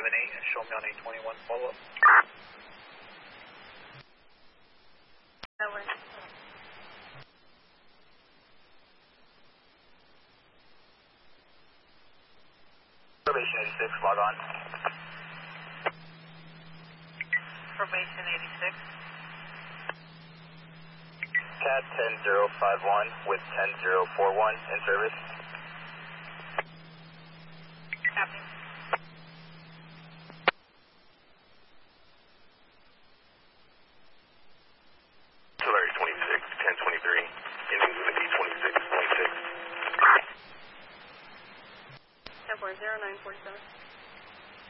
and show me on 821 follow-up. Probation 86, log on. Probation 86. CAT 10051 with 10041 in service. Copy.